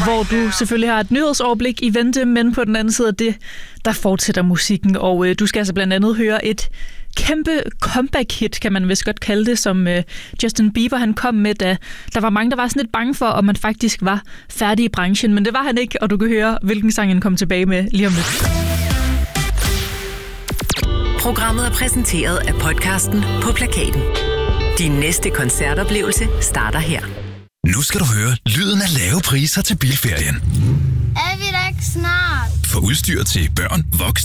hvor du selvfølgelig har et nyhedsoverblik i vente, men på den anden side af det, der fortsætter musikken, og du skal altså blandt andet høre et kæmpe comeback-hit, kan man vist godt kalde det, som Justin Bieber han kom med, da der var mange, der var sådan lidt bange for, om man faktisk var færdig i branchen, men det var han ikke, og du kan høre, hvilken sang han kom tilbage med lige om lidt. Programmet er præsenteret af podcasten På Plakaten. Din næste koncertoplevelse starter her. Nu skal du høre lyden af lave priser til bilferien. Er vi da ikke snart? For udstyr til børn, voksne